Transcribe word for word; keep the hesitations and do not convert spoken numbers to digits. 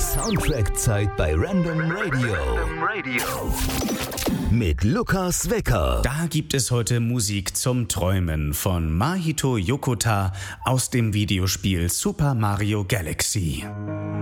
Soundtrack-Zeit bei Random Radio. Random Radio. Mit Lukas Wecker. Da gibt es heute Musik zum Träumen von Mahito Yokota aus dem Videospiel Super Mario Galaxy.